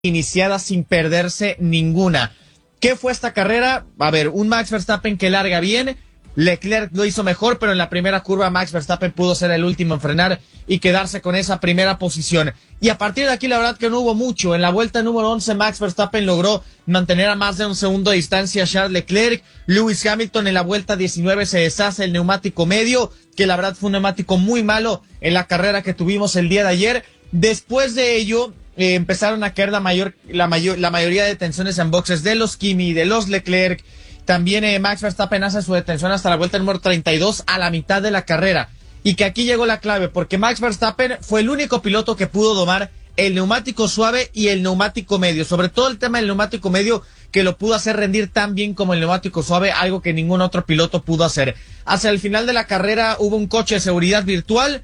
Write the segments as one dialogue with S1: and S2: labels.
S1: iniciada sin perderse ninguna. ¿Qué fue esta carrera? A ver, un Max Verstappen que larga bien, Leclerc lo hizo mejor, pero en la primera curva Max Verstappen pudo ser el último en frenar y quedarse con esa primera posición. Y a partir de aquí la verdad que no hubo mucho. En la vuelta número 11 Max Verstappen logró mantener a más de un segundo de distancia a Charles Leclerc. Lewis Hamilton en la vuelta 19 se deshace el neumático medio, que la verdad fue un neumático muy malo en la carrera que tuvimos el día de ayer. Después de ello empezaron a caer la mayoría de detenciones en boxes de los Kimi y de los Leclerc. También Max Verstappen hace su detención hasta la vuelta número 32 a la mitad de la carrera. Y que aquí llegó la clave, porque Max Verstappen fue el único piloto que pudo domar el neumático suave y el neumático medio. Sobre todo el tema del neumático medio, que lo pudo hacer rendir tan bien como el neumático suave, algo que ningún otro piloto pudo hacer. Hacia el final de la carrera hubo un coche de seguridad virtual.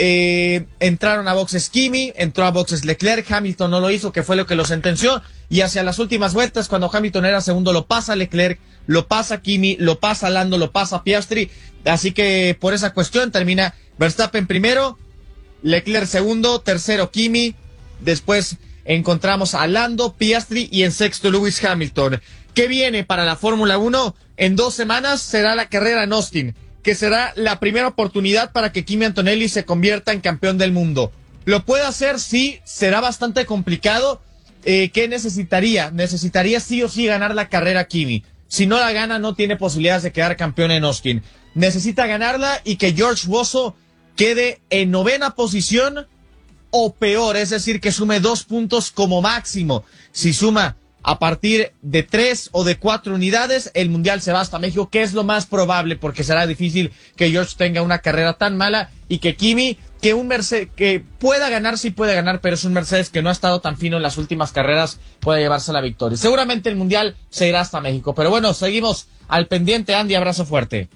S1: Entraron a boxes Kimi, entró a boxes Leclerc, Hamilton no lo hizo, que fue lo que lo sentenció, y hacia las últimas vueltas, cuando Hamilton era segundo, lo pasa Leclerc, lo pasa Kimi, lo pasa Lando, lo pasa Piastri, así que por esa cuestión termina Verstappen primero, Leclerc segundo, tercero Kimi, después encontramos a Lando, Piastri y en sexto Lewis Hamilton. ¿Qué viene para la Fórmula 1? En 2 semanas será la carrera en Austin, que será la primera oportunidad para que Kimi Antonelli se convierta en campeón del mundo. ¿Lo puede hacer? Sí, será bastante complicado. ¿Qué necesitaría? Necesitaría sí o sí ganar la carrera Kimi. Si no la gana, no tiene posibilidades de quedar campeón en Austin. Necesita ganarla y que George Russell quede en 9ª posición o peor, es decir, que sume 2 puntos como máximo. Si suma a partir de 3 o de 4 unidades, el Mundial se va hasta México, que es lo más probable, porque será difícil que George tenga una carrera tan mala y que Kimi, que un Mercedes, que pueda ganar, sí puede ganar, pero es un Mercedes que no ha estado tan fino en las últimas carreras, puede llevarse la victoria. Seguramente el Mundial se irá hasta México, pero bueno, seguimos al pendiente. Andy, abrazo fuerte.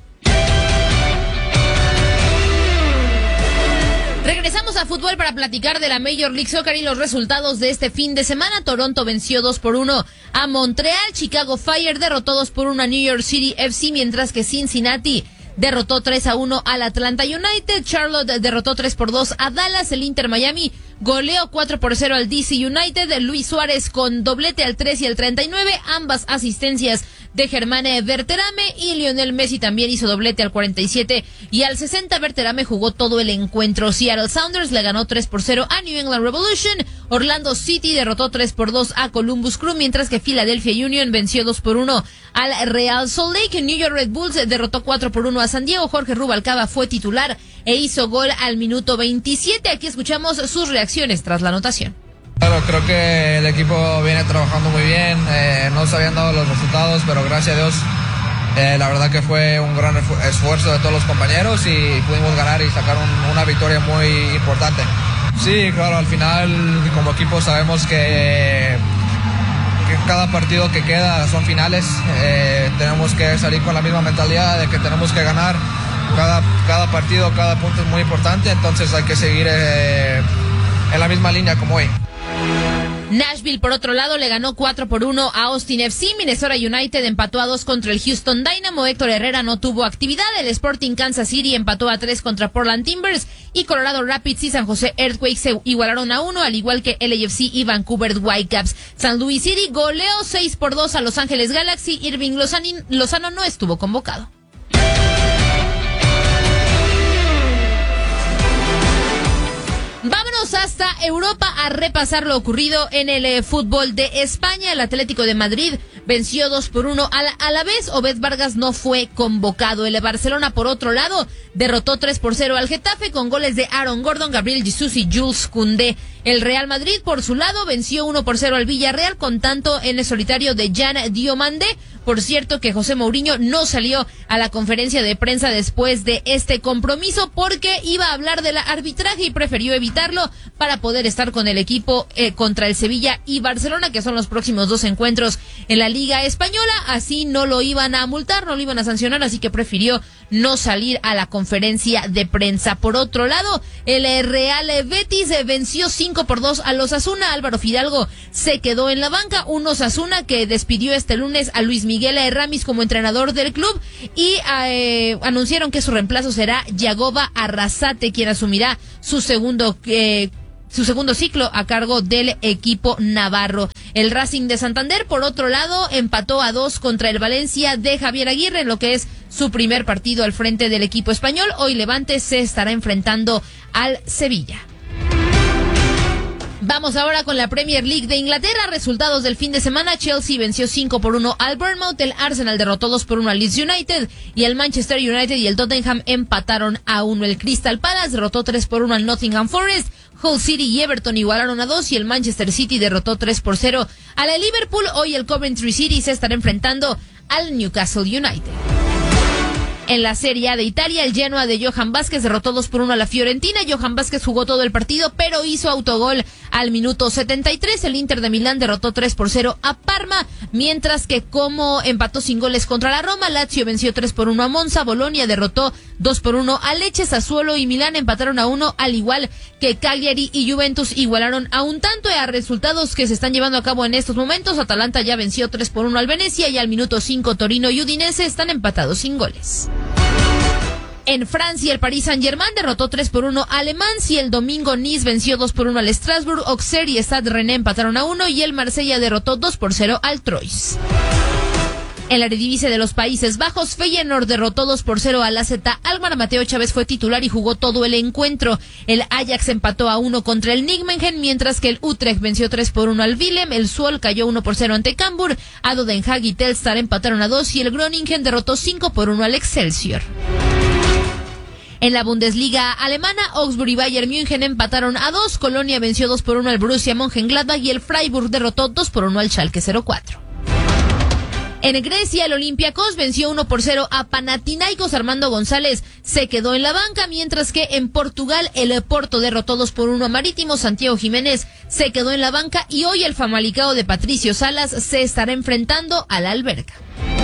S2: Regresamos a fútbol para platicar de la Major League Soccer y los resultados de este fin de semana. Toronto venció 2-1 a Montreal. Chicago Fire derrotó 2-1 a New York City FC, mientras que Cincinnati derrotó 3-1 al Atlanta United. Charlotte derrotó 3-2 a Dallas. El Inter Miami goleó 4-0 al DC United. Luis Suárez con doblete al 3 y al 39. Ambas asistencias de Germán Berterame, y Lionel Messi también hizo doblete al 47 y al 60. Berterame jugó todo el encuentro. Seattle Sounders le ganó 3-0 a New England Revolution. Orlando City derrotó 3-2 a Columbus Crew, mientras que Philadelphia Union venció 2-1 al Real Salt Lake. New York Red Bulls derrotó 4-1 a San Diego. Jorge Rubalcaba fue titular e hizo gol al minuto 27. Aquí escuchamos sus reacciones tras la anotación.
S3: Claro, creo que el equipo viene trabajando muy bien, no se habían dado los resultados, pero gracias a Dios la verdad que fue un gran esfuerzo de todos los compañeros y pudimos ganar y sacar una victoria muy importante. Sí, claro, al final como equipo sabemos que cada partido que queda son finales, tenemos que salir con la misma mentalidad de que tenemos que ganar cada partido, cada punto es muy importante, entonces hay que seguir en la misma línea como hoy.
S2: Nashville, por otro lado, le ganó 4-1 a Austin FC. Minnesota United empató a 2 contra el Houston Dynamo. Héctor Herrera no tuvo actividad. El Sporting Kansas City empató a 3 contra Portland Timbers. Y Colorado Rapids y San José Earthquakes se igualaron a 1, al igual que LAFC y Vancouver Whitecaps. San Luis City goleó 6-2 a Los Ángeles Galaxy. Irving Lozano no estuvo convocado. Vámonos hasta Europa a repasar lo ocurrido en el fútbol de España. El Atlético de Madrid venció 2-1 al Alavés. Obed Vargas no fue convocado. El Barcelona, por otro lado, derrotó 3-0 al Getafe con goles de Aaron Gordon, Gabriel Jesús y Jules Koundé. El Real Madrid, por su lado, venció 1-0 al Villarreal con tanto en el solitario de Jan Diomandé. Por cierto que José Mourinho no salió a la conferencia de prensa después de este compromiso porque iba a hablar del arbitraje y prefirió evitarlo para poder estar con el equipo contra el Sevilla y Barcelona, que son los próximos 2 encuentros en la Liga Española. Así no lo iban a multar, no lo iban a sancionar, así que prefirió no salir a la conferencia de prensa. Por otro lado, el Real Betis venció 5-2 a los Osasuna. Álvaro Fidalgo se quedó en la banca. Un Osasuna que despidió este lunes a Luis Miguel Ramis como entrenador del club y anunciaron que su reemplazo será Yagoba Arrasate, quien asumirá su segundo su segundo ciclo a cargo del equipo navarro. El Racing de Santander, por otro lado, empató a 2 contra el Valencia de Javier Aguirre, en lo que es su primer partido al frente del equipo español. Hoy Levante se estará enfrentando al Sevilla. Vamos ahora con la Premier League de Inglaterra. Resultados del fin de semana: Chelsea venció 5-1 al Bournemouth, el Arsenal derrotó 2-1 al Leeds United y el Manchester United y el Tottenham empataron a 1. El Crystal Palace derrotó 3-1 al Nottingham Forest, Hull City y Everton igualaron a 2 y el Manchester City derrotó 3-0 a la Liverpool. Hoy el Coventry City se estará enfrentando al Newcastle United. En la Serie A de Italia, el Genoa de Johan Vázquez derrotó 2-1 a la Fiorentina. Johan Vázquez jugó todo el partido, pero hizo autogol al minuto 73. El Inter de Milán derrotó 3-0 a Parma, mientras que Como empató sin goles contra la Roma. Lazio venció 3-1 a Monza. Bolonia derrotó 2-1 a Lecce. Sassuolo y Milán empataron a 1, al igual que Cagliari y Juventus igualaron a un tanto. A resultados que se están llevando a cabo en estos momentos: Atalanta ya venció 3-1 al Venecia y al minuto 5 Torino y Udinese están empatados sin goles. En Francia, el Paris Saint-Germain derrotó 3-1 a Le Mans y el domingo Nice venció 2-1 al Strasbourg. Auxerre y Stade Rennais empataron a 1 y el Marsella derrotó 2-0 al Troyes. En la Eredivisie de los Países Bajos, Feyenoord derrotó 2-0 al AZ Alkmaar. Mateo Chávez fue titular y jugó todo el encuentro. El Ajax empató a 1 contra el Nijmegen, mientras que el Utrecht venció 3-1 al Willem. El Zwolle cayó 1-0 ante Cambuur. Ado Den Haag y Telstar empataron a 2 y el Groningen derrotó 5-1 al Excelsior. En la Bundesliga alemana, Augsburg y Bayern München empataron a 2. Colonia venció 2-1 al Borussia Mönchengladbach y el Freiburg derrotó 2-1 al Schalke 04. En Grecia, el Olympiacos venció 1-0 a Panathinaikos. Armando González se quedó en la banca, mientras que en Portugal el Porto derrotó 2-1 a Marítimo. Santiago Jiménez se quedó en la banca y hoy el Famalicão de Patricio Salas se estará enfrentando al Alberca.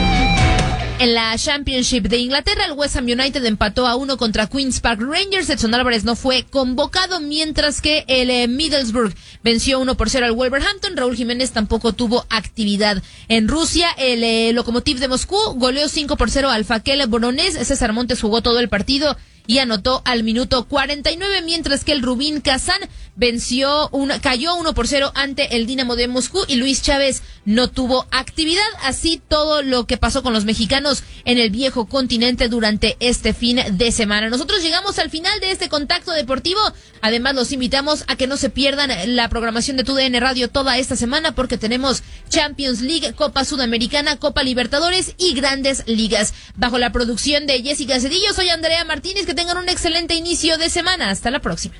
S2: En la Championship de Inglaterra, el West Ham United empató a 1 contra Queen's Park Rangers. Edson Álvarez no fue convocado, mientras que el Middlesbrough venció 1-0 al Wolverhampton. Raúl Jiménez tampoco tuvo actividad. En Rusia, el Lokomotiv de Moscú goleó 5-0 al Fakel Voronezh. César Montes jugó todo el partido y anotó al minuto 49, mientras que el Rubin Kazán cayó 1-0 ante el Dinamo de Moscú y Luis Chávez no tuvo actividad. Así todo lo que pasó con los mexicanos en el viejo continente durante este fin de semana. Nosotros llegamos al final de este contacto deportivo. Además, los invitamos a que no se pierdan la programación de TUDN Radio toda esta semana, porque tenemos Champions League, Copa Sudamericana, Copa Libertadores y Grandes Ligas. Bajo la producción de Jessica Cedillo, soy Andrea Martínez. Que tengan un excelente inicio de semana. Hasta la próxima.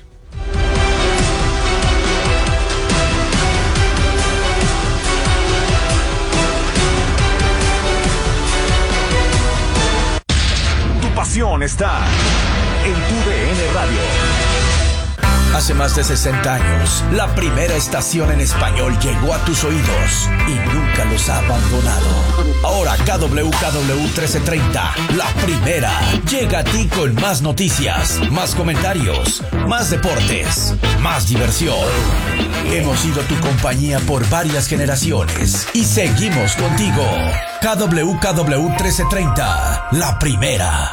S4: Tu pasión está en TUDN Radio.
S5: Hace más de 60 años, la primera estación en español llegó a tus oídos y nunca los ha abandonado. Ahora KWKW 1330, la primera, llega a ti con más noticias, más comentarios, más deportes, más diversión. Hemos sido tu compañía por varias generaciones y seguimos contigo. KWKW 1330, la primera.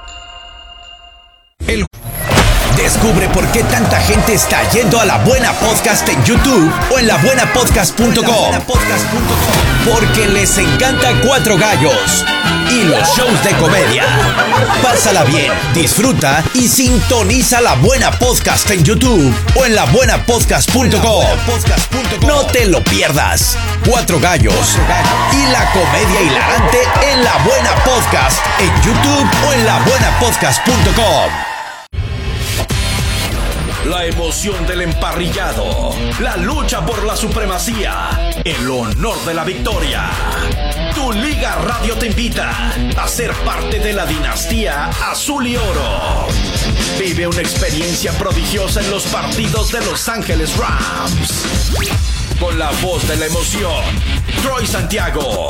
S5: Descubre por qué tanta gente está yendo a La Buena Podcast en YouTube o en labuenapodcast.com. Porque les encanta Cuatro Gallos y los shows de comedia. Pásala bien, disfruta y sintoniza La Buena Podcast en YouTube o en labuenapodcast.com. No te lo pierdas. Cuatro Gallos y la comedia hilarante en La Buena Podcast en YouTube o en labuenapodcast.com. La emoción del emparrillado, la lucha por la supremacía, el honor de la victoria. Tu Liga Radio te invita a ser parte de la dinastía Azul y Oro. Vive una experiencia prodigiosa en los partidos de Los Ángeles Rams. Con la voz de la emoción, Troy Santiago.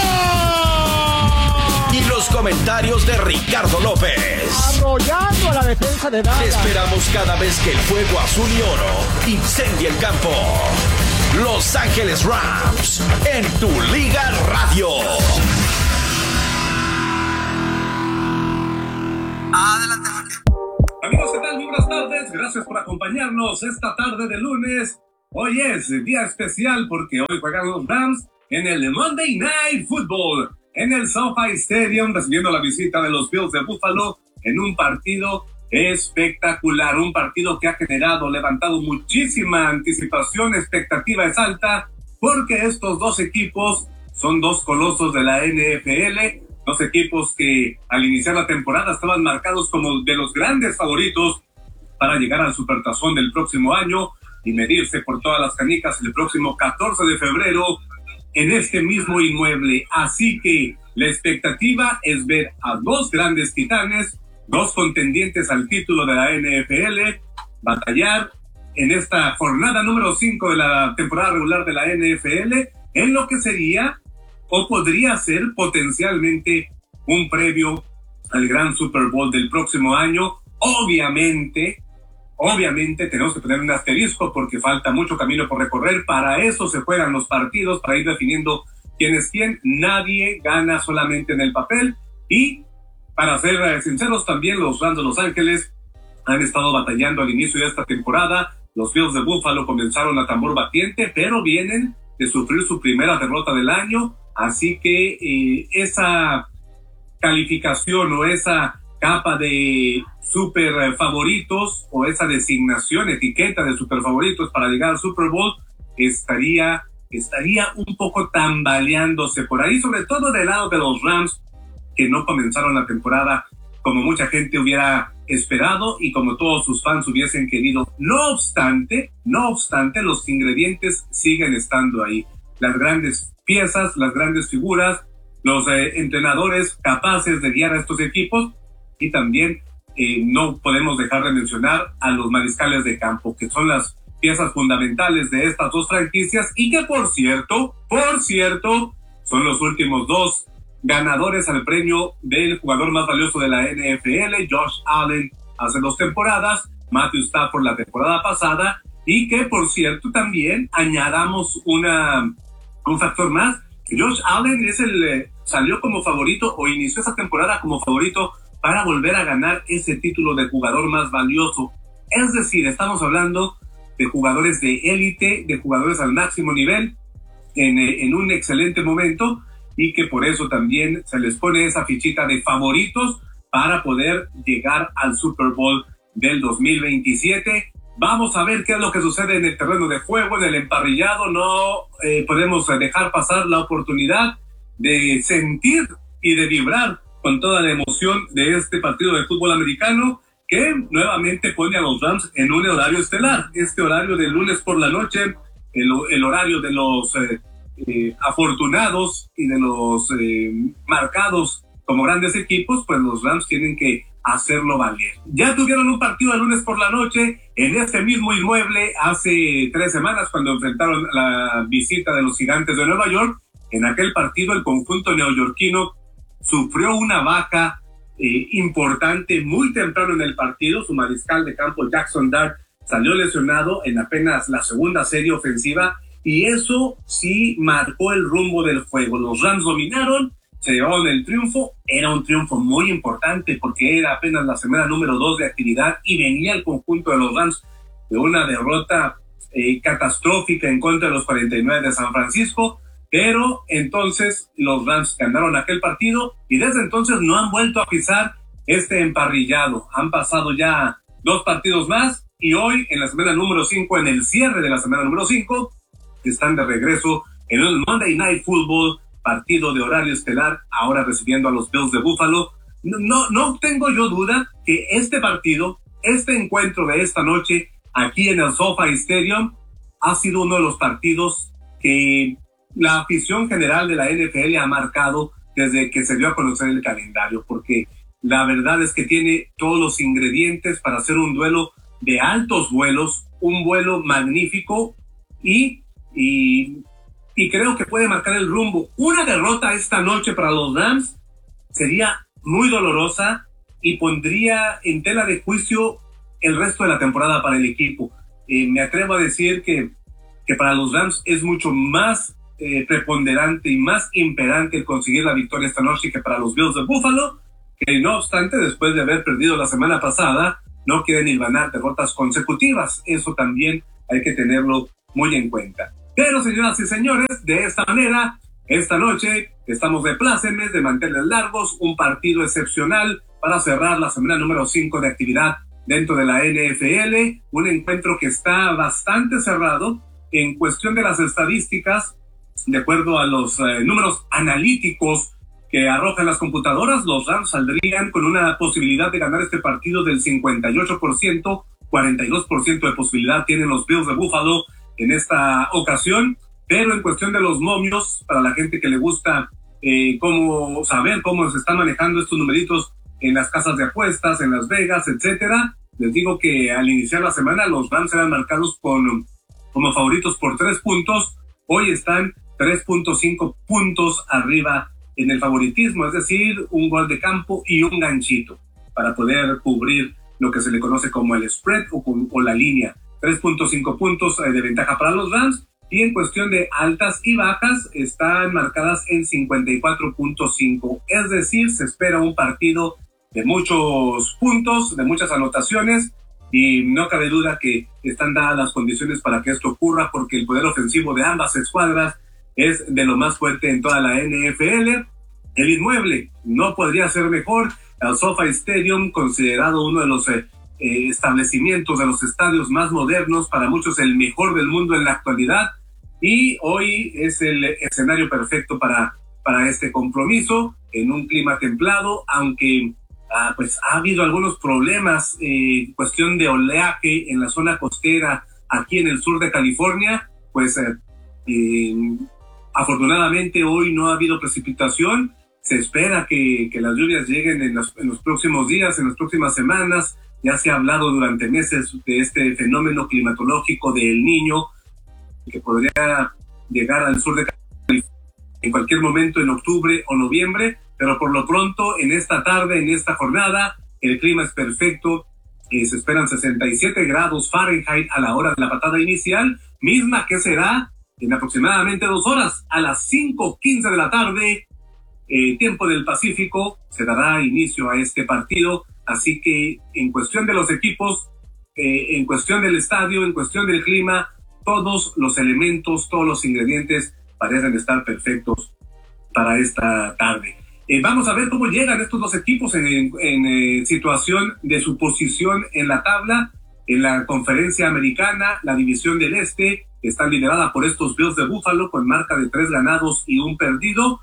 S5: Y los comentarios de Ricardo López.
S6: Arrollando a la defensa de Dallas.
S5: Te esperamos cada vez que el fuego azul y oro incendia el campo. Los Ángeles Rams en tu Liga Radio.
S6: Adelante.
S7: Amigos, ¿qué tal? Muy buenas tardes. Gracias por acompañarnos esta tarde de lunes. Hoy es día especial porque hoy juegan los Rams en el Monday Night Football en el SoFi Stadium, recibiendo la visita de los Bills de Buffalo en un partido espectacular, un partido que ha levantado muchísima anticipación, expectativa es alta, porque estos dos equipos son dos colosos de la NFL, dos equipos que al iniciar la temporada estaban marcados como de los grandes favoritos para llegar al Supertazón del próximo año y medirse por todas las canicas el próximo 14 de febrero en este mismo inmueble. Así que la expectativa es ver a dos grandes titanes, dos contendientes al título de la NFL, batallar en esta jornada número 5 de la temporada regular de la NFL en lo que sería o podría ser potencialmente un previo al gran Super Bowl del próximo año. Obviamente tenemos que poner un asterisco porque falta mucho camino por recorrer. Para eso se juegan los partidos, para ir definiendo quién es quién. Nadie gana solamente en el papel. Y para ser sinceros, también los Rams de Los Ángeles han estado batallando al inicio de esta temporada. Los Bills de Buffalo comenzaron a tambor batiente, pero vienen de sufrir su primera derrota del año. Así que esa calificación o esa capa de super favoritos o esa designación, etiqueta de super favoritos para llegar al Super Bowl estaría un poco tambaleándose por ahí, sobre todo del lado de los Rams, que no comenzaron la temporada como mucha gente hubiera esperado y como todos sus fans hubiesen querido. No obstante, los ingredientes siguen estando ahí. Las grandes piezas, las grandes figuras, los entrenadores capaces de guiar a estos equipos, y también no podemos dejar de mencionar a los mariscales de campo, que son las piezas fundamentales de estas dos franquicias y que por cierto, son los últimos dos ganadores al premio del jugador más valioso de la NFL, Josh Allen hace 2 temporadas, Matthew Stafford la temporada pasada, y que por cierto también añadamos un factor más, que Josh Allen salió como favorito o inició esa temporada como favorito para volver a ganar ese título de jugador más valioso. Es decir, estamos hablando de jugadores de élite, de jugadores al máximo nivel, en un excelente momento, y que por eso también se les pone esa fichita de favoritos para poder llegar al Super Bowl del 2027. Vamos a ver qué es lo que sucede en el terreno de juego, en el emparrillado. No podemos dejar pasar la oportunidad de sentir y de vibrar con toda la emoción de este partido de fútbol americano, que nuevamente pone a los Rams en un horario estelar. Este horario de lunes por la noche, el horario de los afortunados y de los marcados como grandes equipos, pues los Rams tienen que hacerlo valer. Ya tuvieron un partido el lunes por la noche en este mismo inmueble hace 3 semanas cuando enfrentaron la visita de los Gigantes de Nueva York. En aquel partido el conjunto neoyorquino sufrió una baja importante muy temprano en el partido. Su mariscal de campo Jackson Dart salió lesionado en apenas la segunda serie ofensiva y eso sí marcó el rumbo del juego. Los Rams dominaron, se llevaron el triunfo. Era un triunfo muy importante porque era apenas la semana número 2 de actividad y venía el conjunto de los Rams de una derrota catastrófica en contra de los 49 de San Francisco. Pero entonces los Rams ganaron aquel partido y desde entonces no han vuelto a pisar este emparrillado. Han pasado ya 2 partidos más y hoy en la semana número 5, en el cierre de la semana número 5, están de regreso en el Monday Night Football, partido de horario estelar, ahora recibiendo a los Bills de Buffalo. No tengo yo duda que este partido, este encuentro de esta noche aquí en el SoFi Stadium ha sido uno de los partidos que la afición general de la NFL ha marcado desde que se dio a conocer el calendario, porque la verdad es que tiene todos los ingredientes para hacer un duelo de altos vuelos, un vuelo magnífico y creo que puede marcar el rumbo. Una derrota esta noche para los Rams sería muy dolorosa y pondría en tela de juicio el resto de la temporada para el equipo. Me atrevo a decir que para los Rams es mucho más preponderante y más imperante el conseguir la victoria esta noche que para los Bills de Buffalo, que no obstante, después de haber perdido la semana pasada, no quieren hilvanar derrotas consecutivas. Eso también hay que tenerlo muy en cuenta. Pero, señoras y señores, de esta manera, esta noche estamos de plácemes, de manteles largos, un partido excepcional para cerrar la semana número 5 de actividad dentro de la NFL, un encuentro que está bastante cerrado. En cuestión de las estadísticas, de acuerdo a los números analíticos que arrojan las computadoras, los Rams saldrían con una posibilidad de ganar este partido del 58%, 42% de posibilidad tienen los Bills de Buffalo en esta ocasión, pero en cuestión de los momios, para la gente que le gusta saber cómo se están manejando estos numeritos en las casas de apuestas, en Las Vegas, etcétera, les digo que al iniciar la semana los Rams eran marcados como favoritos por 3 puntos, hoy están 3.5 puntos arriba en el favoritismo, es decir, un gol de campo y un ganchito para poder cubrir lo que se le conoce como el spread o la línea. 3.5 puntos de ventaja para los Rams, y en cuestión de altas y bajas están marcadas en 54.5, es decir, se espera un partido de muchos puntos, de muchas anotaciones, y no cabe duda que están dadas las condiciones para que esto ocurra, porque el poder ofensivo de ambas escuadras es de lo más fuerte en toda la NFL. El inmueble no podría ser mejor. El SoFi Stadium, considerado uno de los establecimientos, de los estadios más modernos, para muchos el mejor del mundo en la actualidad, y hoy es el escenario perfecto para este compromiso, en un clima templado, aunque pues ha habido algunos problemas, cuestión de oleaje en la zona costera aquí en el sur de California. Pues afortunadamente hoy no ha habido precipitación. Se espera que las lluvias lleguen en los próximos días, en las próximas semanas. Ya se ha hablado durante meses de este fenómeno climatológico del Niño, que podría llegar al sur de California en cualquier momento en octubre o noviembre, pero por lo pronto en esta tarde, en esta jornada, el clima es perfecto. Se esperan 67 grados Fahrenheit a la hora de la patada inicial, misma que será en aproximadamente 2 horas, a las 5:15 de la tarde, tiempo del Pacífico, se dará inicio a este partido. Así que en cuestión de los equipos, en cuestión del estadio, en cuestión del clima, todos los elementos, todos los ingredientes parecen estar perfectos para esta tarde. Vamos a ver cómo llegan estos dos equipos en situación de su posición en la tabla. En la conferencia americana, la división del este está liderada por estos Bills de Buffalo con marca de 3 ganados y 1 perdido.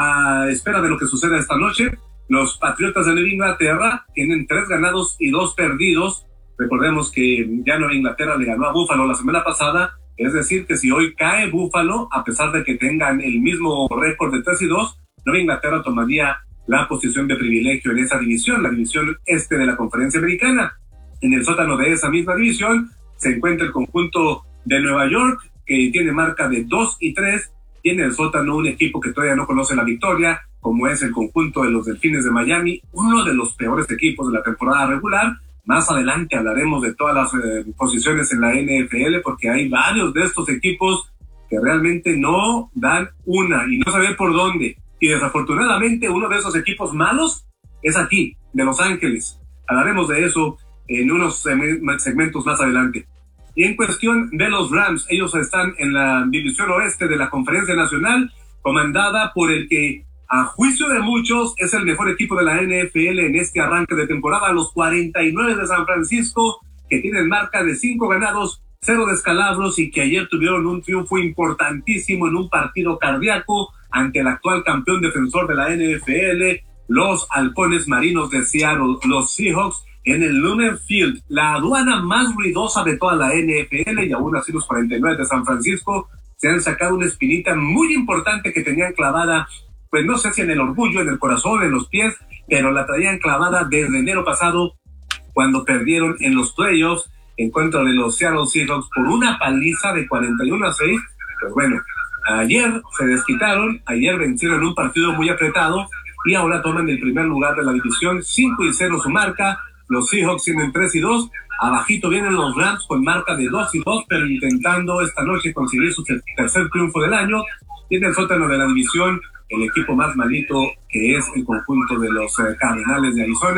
S7: A espera de lo que suceda esta noche, los Patriotas de Nueva Inglaterra tienen 3 ganados y 2 perdidos. Recordemos que ya Nueva Inglaterra le ganó a Buffalo la semana pasada, es decir, que si hoy cae Buffalo, a pesar de que tengan el mismo récord de 3-2, Nueva Inglaterra tomaría la posición de privilegio en esa división, la división este de la conferencia americana. En el sótano de esa misma división se encuentra el conjunto de Nueva York, que tiene marca de 2-3, y en el sótano un equipo que todavía no conoce la victoria, como es el conjunto de los Delfines de Miami, uno de los peores equipos de la temporada regular. Más adelante hablaremos de todas las posiciones en la NFL, porque hay varios de estos equipos que realmente no dan una y no saben por dónde. Y desafortunadamente uno de esos equipos malos es aquí, de Los Ángeles. Hablaremos de eso en unos segmentos más adelante. Y en cuestión de los Rams, ellos están en la división oeste de la Conferencia Nacional, comandada por el que, a juicio de muchos, es el mejor equipo de la NFL en este arranque de temporada, los 49 de San Francisco, que tienen marca de 5 ganados, 0 descalabros, y que ayer tuvieron un triunfo importantísimo en un partido cardíaco ante el actual campeón defensor de la NFL, los Halcones Marinos de Seattle, los Seahawks, en el Lumen Field, la aduana más ruidosa de toda la NFL, y aún así los 49 de San Francisco se han sacado una espinita muy importante que tenían clavada, pues no sé si en el orgullo, en el corazón, en los pies, pero la traían clavada desde enero pasado, cuando perdieron en los playoffs en contra de los Seattle Seahawks por una paliza de 41-6. Pues bueno, ayer se desquitaron, ayer vencieron un partido muy apretado y ahora toman el primer lugar de la división, 5-0 su marca. Los Seahawks tienen 3-2, abajito vienen los Rams con marca de 2-2, pero intentando esta noche conseguir su tercer triunfo del año. Tiene el sótano de la división el equipo más malito, que es el conjunto de los Cardenales de Arizona,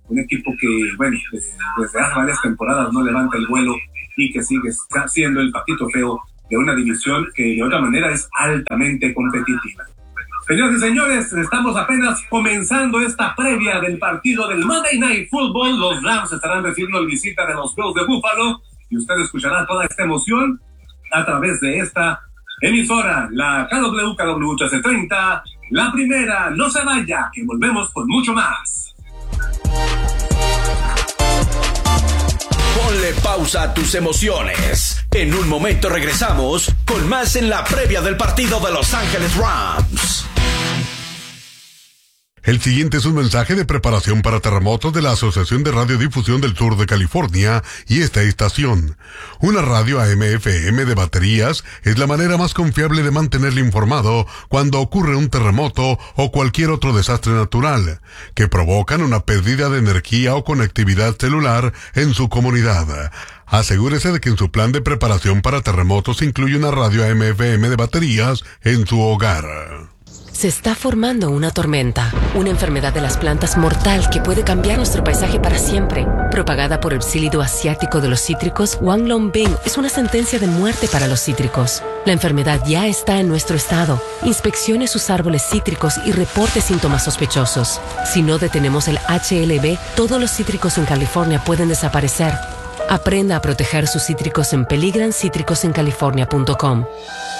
S7: un equipo que, bueno, desde hace varias temporadas no levanta el vuelo y que sigue siendo el patito feo de una división que de otra manera es altamente competitiva. Señoras y señores, estamos apenas comenzando esta previa del partido del Monday Night Football. Los Rams estarán recibiendo la visita de los Bills de Buffalo y usted escuchará toda esta emoción a través de esta emisora, la KW 1330, la primera. No se vaya, que volvemos con mucho más.
S5: Ponle pausa a tus emociones. En un momento regresamos con más en la previa del partido de Los Ángeles Rams.
S8: El siguiente es un mensaje de preparación para terremotos de la Asociación de Radiodifusión del Sur de California y esta estación. Una radio AM/FM de baterías es la manera más confiable de mantenerle informado cuando ocurre un terremoto o cualquier otro desastre natural que provocan una pérdida de energía o conectividad celular en su comunidad. Asegúrese de que en su plan de preparación para terremotos incluye una radio AM/FM de baterías en su hogar.
S9: Se está formando una tormenta, una enfermedad de las plantas mortal que puede cambiar nuestro paisaje para siempre. Propagada por el psílido asiático de los cítricos, Wanglongbing es una sentencia de muerte para los cítricos. La enfermedad ya está en nuestro estado. Inspeccione sus árboles cítricos y reporte síntomas sospechosos. Si no detenemos el HLB, todos los cítricos en California pueden desaparecer. Aprenda a proteger sus cítricos en peligrancítricosencalifornia.com.